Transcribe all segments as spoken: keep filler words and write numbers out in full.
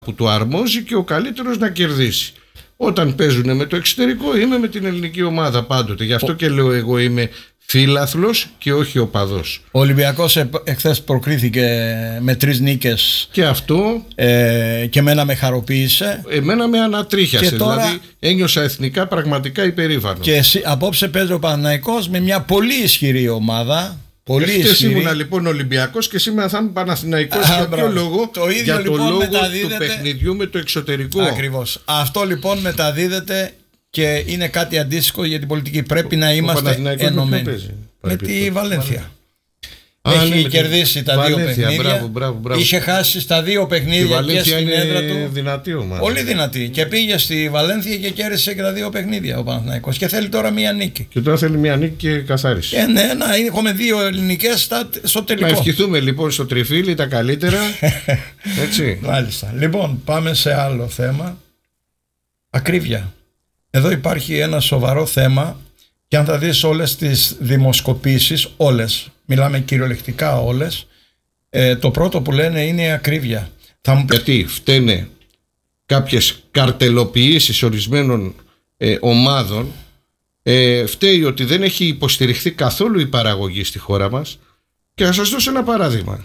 που του αρμόζει και ο καλύτερος να κερδίσει. Όταν παίζουν με το εξωτερικό, είμαι με την ελληνική ομάδα πάντοτε. Γι' αυτό ο... και λέω εγώ είμαι φίλαθλος και όχι οπαδός. Ο Ολυμπιακός εχθές προκρίθηκε με τρεις νίκες. Και αυτό ε, και εμένα με χαροποίησε. Εμένα με ανατρίχιασε. Τώρα... Δηλαδή ένιωσα εθνικά πραγματικά υπερήφανο. Και εσύ, απόψε παίζει ο Παναθηναϊκός με μια πολύ ισχυρή ομάδα. Πολύ Χθες ήμουνα λοιπόν Ολυμπιακός και σήμερα θα είμαι Παναθηναϊκός. Για ποιο λόγο? Το ίδιο, για το λοιπόν, λόγο μεταδίδεται... του παιχνιδιού με το εξωτερικό. Ακριβώς. Αυτό λοιπόν μεταδίδεται και είναι κάτι αντίστοιχο για την πολιτική. Πρέπει να είμαστε ενωμένοι. Με τη Βαλένθια. Α, Έχει ναι, κερδίσει τα Βαλένθια, δύο παιχνίδια. Μπράβο, μπράβο, μπράβο. Είχε χάσει στα δύο παιχνίδια και στην έδρα του. Δυνατή ομάδα. Πολύ δυνατή. Και πήγε στη Βαλένθια και κέρδισε και τα δύο παιχνίδια ο Παναθηναϊκός. Και θέλει τώρα μία νίκη. Και τώρα θέλει μία νίκη και καθάριση. Ε, ναι, να έχουμε δύο ελληνικές στο τελικό. Να ευχηθούμε λοιπόν στο τριφύλι τα καλύτερα. Έτσι. Μάλιστα. Λοιπόν, πάμε σε άλλο θέμα. Ακρίβεια. Εδώ υπάρχει ένα σοβαρό θέμα. Και αν θα δεις όλες τις δημοσκοπήσεις, όλες, μιλάμε κυριολεκτικά όλες, ε, το πρώτο που λένε είναι η ακρίβεια. Θα μου... Γιατί φταίνε κάποιες καρτελοποιήσεις ορισμένων ε, ομάδων, ε, φταίει ότι δεν έχει υποστηριχθεί καθόλου η παραγωγή στη χώρα μας. Και θα σας δώσω ένα παράδειγμα.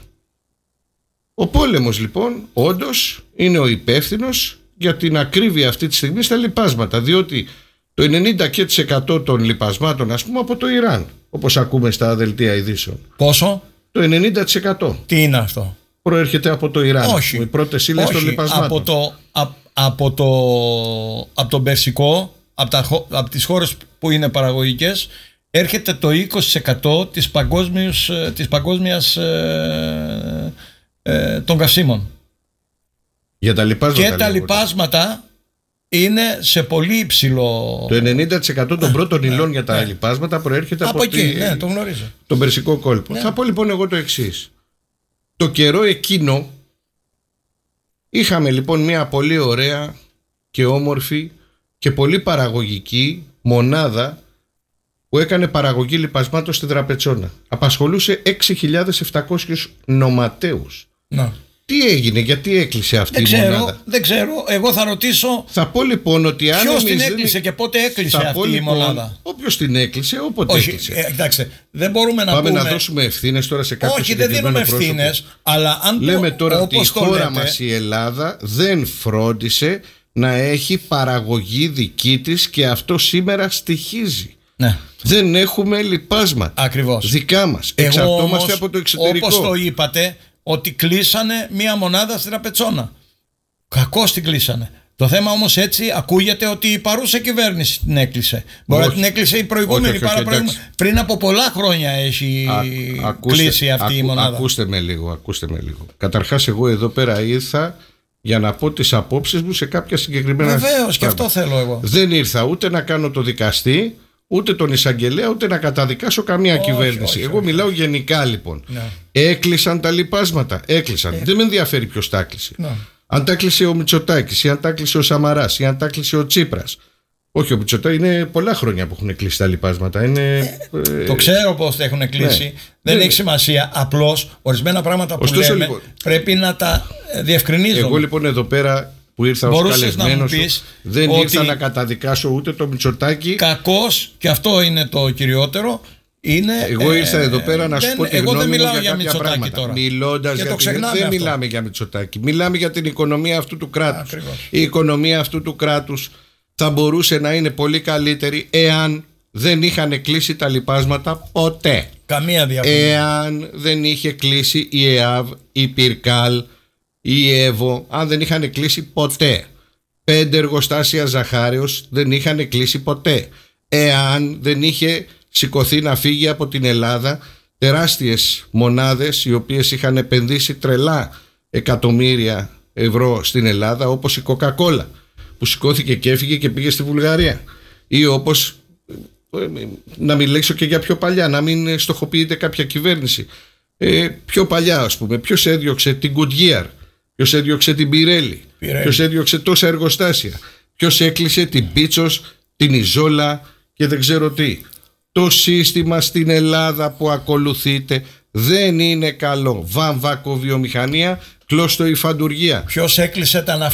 Ο πόλεμος λοιπόν όντως είναι ο υπεύθυνος για την ακρίβεια αυτή τη στιγμή στα λιπάσματα, διότι το ενενήντα τοις εκατό των λιπασμάτων, ας πούμε, από το Ιράν, όπως ακούμε στα δελτία ειδήσεων. Πόσο? Το ενενήντα τοις εκατό. Τι είναι αυτό? Προέρχεται από το Ιράν. Όχι. Οι πρώτες ύλες των λιπασμάτων. Από, το, α, από, το, από τον Περσικό, από, τα, από τις χώρες που είναι παραγωγικές, έρχεται το είκοσι τοις εκατό της παγκόσμιας, της παγκόσμιας ε, ε, των καυσίμων. Για τα λιπάσματα. Και τα λιπάσματα είναι σε πολύ υψηλό. Το ενενήντα τοις εκατό των πρώτων υλών για τα λιπάσματα προέρχεται από, από εκεί, τη... ναι, το γνωρίζω. τον Περσικό κόλπο. Ναι. Θα πω λοιπόν εγώ το εξής. Το καιρό εκείνο είχαμε λοιπόν μια πολύ ωραία και όμορφη και πολύ παραγωγική μονάδα που έκανε παραγωγή λιπασμάτων στη Δραπετσόνα. Απασχολούσε έξι χιλιάδες επτακόσιους νοματέους. Να. Τι έγινε, γιατί έκλεισε αυτή δεν η ξέρω, μονάδα? Δεν ξέρω, εγώ θα ρωτήσω. Θα πω λοιπόν ότι αν ποιος την δεν... έκλεισε και πότε έκλεισε θα αυτή πω, η λοιπόν, μονάδα? Όποιος την έκλεισε, όποτε Όχι, έκλεισε. Ε, εντάξει, δεν μπορούμε να Πάμε πούμε... να δώσουμε ευθύνες τώρα σε κάποιο Όχι, δεν δίνουμε ευθύνες, αλλά αν λέμε το, τώρα ότι η χώρα λέτε... μας η Ελλάδα δεν φρόντισε να έχει παραγωγή δική της και αυτό σήμερα στοιχίζει. Ναι. Δεν έχουμε λιπάσματα. Ακριβώς. Δικά μας. Εξαρτώμαστε από το εξωτερικό. Όπως το είπατε, ότι κλείσανε μία μονάδα στην Τραπετσόνα. Κακώς την κλείσανε. Το θέμα όμως έτσι ακούγεται ότι η παρούσα κυβέρνηση την έκλεισε. Μπορεί να την έκλεισε η προηγούμενη, όχι, όχι, όχι, πριν από πολλά χρόνια έχει Α, ακούστε, κλείσει αυτή ακού, η μονάδα. Ακούστε με λίγο, ακούστε με λίγο. Καταρχάς εγώ εδώ πέρα ήρθα για να πω τις απόψεις μου σε κάποια συγκεκριμένα. Βεβαίως, και αυτό θέλω εγώ. Δεν ήρθα ούτε να κάνω το δικαστή, ούτε τον εισαγγελέα, ούτε να καταδικάσω καμία όχι, κυβέρνηση. Όχι, εγώ όχι. μιλάω γενικά λοιπόν. Ναι. Έκλεισαν τα λιπάσματα. Έκλεισαν. Ε. Δεν με ενδιαφέρει ποιος τα έκλεισε. Ναι. Αν τα έκλεισε ο Μητσοτάκης, ή αν τα έκλεισε ο Σαμαράς, ή αν τα έκλεισε ο Τσίπρας. Όχι, ο Μητσοτάκης είναι πολλά χρόνια που έχουν κλείσει τα λιπάσματα. Είναι, ε, το ξέρω πώς τα έχουν κλείσει. Ναι. Δεν ναι. έχει σημασία. Απλώς ορισμένα πράγματα που Ωστόσο, λέμε λοιπόν, πρέπει να τα διευκρινίζουμε. Εγώ λοιπόν εδώ πέρα που ήρθα ως καλεσμένος σου, δεν ήρθα να καταδικάσω ούτε το Μητσοτάκη. Κακώς, και αυτό είναι το κυριότερο. Είναι, εγώ ήρθα ε, εδώ πέρα να σου δεν, πω τη γνώμη μου για, για κάποια πράγματα. Τώρα. Μιλώντας για την... Δεν αυτό. μιλάμε για Μητσοτάκη. Μιλάμε για την οικονομία αυτού του κράτους. Ακριβώς. Η οικονομία αυτού του κράτους θα μπορούσε να είναι πολύ καλύτερη εάν δεν είχαν κλείσει τα λιπάσματα ποτέ. Καμία διαφορά. Εάν δεν είχε κλείσει η ΕΑΒ, η Πυρκάλ, η ΕΒΟ, αν δεν είχαν κλείσει ποτέ. Πέντε εργοστάσια ζαχάριος δεν είχαν κλείσει ποτέ. Εάν δεν είχε σηκωθεί να φύγει από την Ελλάδα τεράστιες μονάδες οι οποίες είχαν επενδύσει τρελά εκατομμύρια ευρώ στην Ελλάδα, όπως η Coca-Cola που σηκώθηκε και έφυγε και πήγε στη Βουλγαρία, ή όπως, να μιλήσω και για πιο παλιά, να μην στοχοποιείται κάποια κυβέρνηση, ε, πιο παλιά ας πούμε, ποιος έδιωξε την Goodyear, ποιος έδιωξε την Pirelli, ποιος έδιωξε τόσα εργοστάσια, ποιος έκλεισε την Πίτσος, την Ιζόλα και δεν ξέρω τι. Το σύστημα στην Ελλάδα που ακολουθείτε δεν είναι καλό. Βαμβακοβιομηχανία, κλωστοϊφαντουργία. Ποιος έκλεισε τα ναυτιλία?